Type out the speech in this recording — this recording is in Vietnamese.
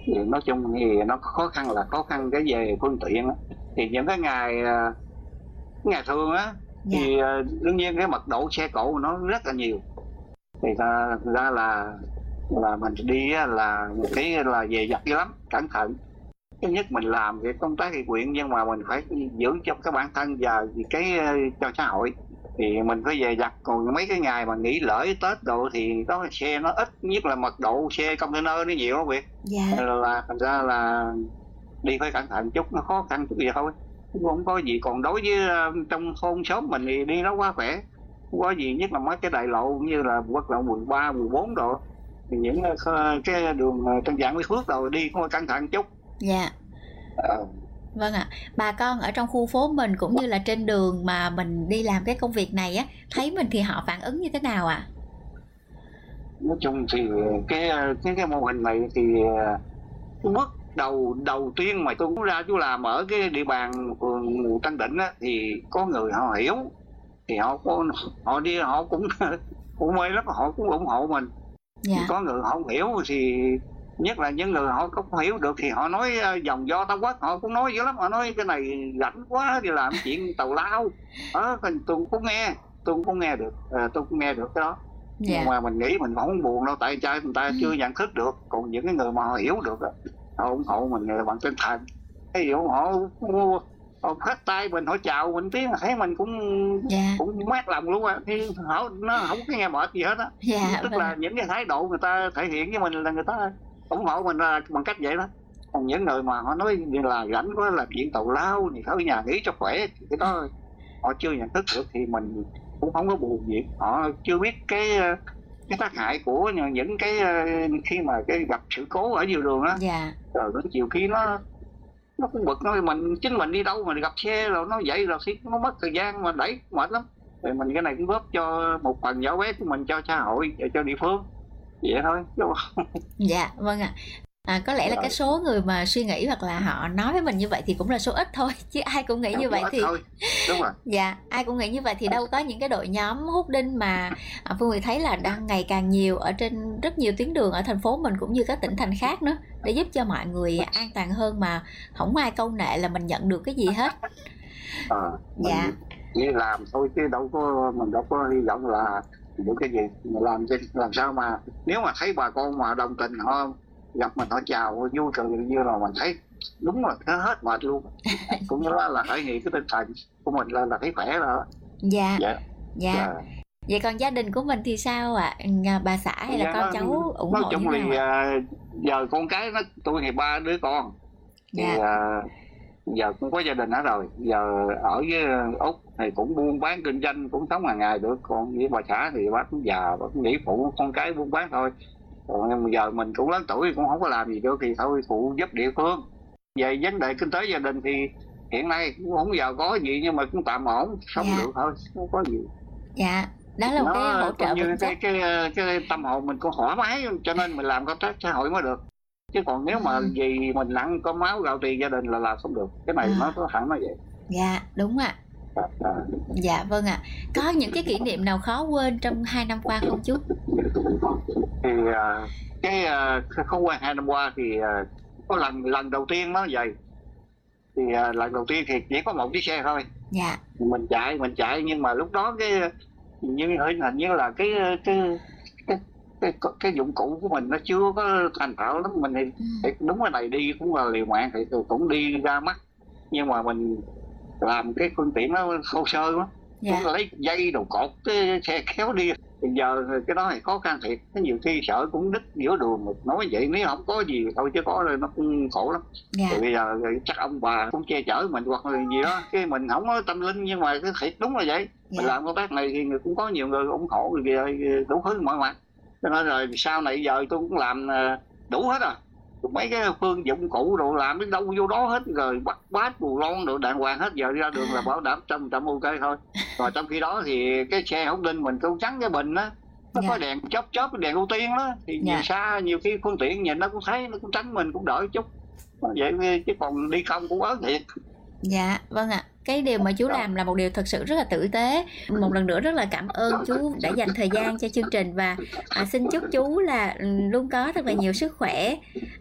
Thì nói chung thì nó khó khăn là khó khăn cái về phương tiện á. Thì những cái ngày thường á Dạ. thì đương nhiên cái mật độ xe cộ nó rất là nhiều. Thì ra là mình đi á, là cái là về giặt dữ lắm, cẩn thận. Thứ nhất mình làm cái công tác thiện nguyện nhưng mà mình phải giữ cho cái bản thân và cái cho xã hội, thì mình phải về giặt. Còn mấy cái ngày mà nghỉ lễ Tết đồ thì có xe nó ít, nhất là mật độ xe container nó nhiều lắm Việt. Dạ. Là thành ra là đi phải cẩn thận chút, nó khó khăn chút gì thôi, cũng không có gì. Còn đối với trong thôn xóm mình thì đi nó quá khỏe, không có gì. Nhất là mấy cái đại lộ như là quốc lộ 13, 14 độ, thì những cái đường Tân Giảng với Phước rồi đi cũng phải cẩn thận chút. Dạ. Vâng ạ. Bà con ở trong khu phố mình cũng như là trên đường mà mình đi làm cái công việc này á, thấy mình thì họ phản ứng như thế nào ạ? Nói chung thì cái mô hình này thì cái bước đầu tiên mà tôi cũng ra chú làm ở cái địa bàn phường Tân Định á, thì có người họ hiểu, thì họ đi họ cũng cũng mê lắm, họ cũng ủng hộ mình. Dạ. Có người họ không hiểu thì nhất là những người họ không hiểu được thì họ nói dòng do Tao Quốc, họ cũng nói dữ lắm. Họ nói cái này rảnh quá đi làm chuyện tào lao. Tôi cũng nghe được, tôi cũng nghe được cái đó. Dạ. Nhưng mà mình nghĩ mình không buồn đâu, tại cha người ta chưa nhận thức được. Còn những cái người mà họ hiểu được họ ủng hộ mình bằng tinh thần. Ví dụ họ phát tay mình, họ chào mình tiếng thấy mình cũng Dạ. cũng mát lòng luôn á. Thì nó không có nghe mệt gì hết á. Dạ. Tức là những cái thái độ người ta thể hiện với mình là người ta ủng hộ mình là bằng cách vậy đó. Còn những người mà họ nói như là rảnh quá làm chuyện tào lao thì ở nhà nghỉ cho khỏe, thì cái đó họ chưa nhận thức được thì mình cũng không có buồn gì. Họ chưa biết cái tác hại của những cái khi mà cái gặp sự cố ở nhiều đường á. Dạ. Rồi đến chiều khi nó cũng bực, chính mình đi đâu mà gặp xe rồi nó vậy rồi thì nó mất thời gian mà đẩy mệt lắm. Rồi mình cái này cũng góp cho một phần nhỏ bé của mình cho xã hội, cho địa phương vậy thôi. Dạ vâng ạ. Có lẽ là cái số người mà suy nghĩ hoặc là họ nói với mình như vậy thì cũng là số ít thôi, chứ ai cũng nghĩ như vậy thì thôi. Đúng rồi. Dạ, ai cũng nghĩ như vậy thì đâu có những cái đội nhóm hút đinh mà Phương Huyền thấy là đang ngày càng nhiều ở trên rất nhiều tuyến đường ở thành phố mình cũng như các tỉnh thành khác nữa, để giúp cho mọi người an toàn hơn mà không ai câu nệ là mình nhận được cái gì hết. Dạ. Chỉ làm thôi chứ mình đâu có hy vọng là được cái gì. Mình làm sao mà nếu mà thấy bà con mà đồng tình, họ gặp mình họ chào họ vui cười như là mình thấy đúng là nó hết mệt luôn. Cũng như là thể hiện cái tinh thần của mình là thấy khỏe rồi. Dạ. Dạ. Vậy còn gia đình của mình thì sao ạ? Bà xã hay là con cháu ủng hộ nói chung thì giờ con cái tôi thì 3 đứa con. Thì giờ cũng có gia đình hết rồi. Giờ ở với Úc thì cũng buôn bán kinh doanh, cũng sống hàng ngày được. Còn với bà xã thì bác cũng già, bác cũng nghĩ phụ con cái buôn bán thôi. Còn giờ mình cũng lớn tuổi cũng không có làm gì được thì thôi phụ giúp địa phương. Về vấn đề kinh tế gia đình thì hiện nay cũng không giàu có gì nhưng mà cũng tạm ổn, sống được thôi, không có gì. Dạ, đó là một cái hỗ trợ như cái tâm hồn mình cũng thoải mái, cho nên mình làm công tác xã hội mới được. Chứ còn nếu mà vì mình nặng có máu gạo tiền gia đình là làm không được. Cái này nó có hẳn nó vậy. Dạ, đúng ạ. Dạ vâng ạ. Có những cái kỷ niệm nào khó quên trong 2 năm qua không chú? Thì cái khó quên 2 năm qua thì có lần đầu tiên nó vậy. Thì lần đầu tiên thì chỉ có một chiếc xe thôi. Dạ. Mình chạy nhưng mà lúc đó cái hình như là cái dụng cụ của mình nó chưa có thành thạo lắm. Mình thì đúng cái này đi cũng là liều mạng, thì tôi cũng đi ra mắt. Nhưng mà mình làm cái phương tiện nó thô sơ lắm. Cũng lấy dây đồ cột cái xe kéo đi. Thì giờ cái đó thì khó khăn thiệt. Nhiều khi sợ cũng đứt giữa đường. Nói vậy nếu không có gì thôi chứ có rồi nó cũng khổ lắm. Thì bây giờ chắc ông bà cũng che chở mình hoặc là gì đó. Cái mình không có tâm linh nhưng mà cái thiệt đúng là vậy. Mình làm công tác này thì cũng có nhiều người ủng hộ đủ thứ mọi mặt. Cho nên rồi sau này giờ tôi cũng làm đủ hết rồi. Mấy cái phương dụng cụ đồ làm đến đâu vô đó hết, rồi bắt bát bù lon đồ đàng hoàng hết. Giờ ra đường là bảo đảm 100% ok thôi. Rồi trong khi đó thì cái xe hút đinh mình cũng trắng cái bình á, nó có đèn chớp cái đèn ưu tiên đó, thì nhiều khi phương tiện nhìn nó cũng thấy, nó cũng tránh mình cũng đỡ chút vậy. Chứ còn đi không cũng ớn thiệt. Dạ vâng ạ. Cái điều mà chú làm là một điều thật sự rất là tử tế. Một lần nữa rất là cảm ơn chú đã dành thời gian cho chương trình. Và xin chúc chú là luôn có thật là nhiều sức khỏe,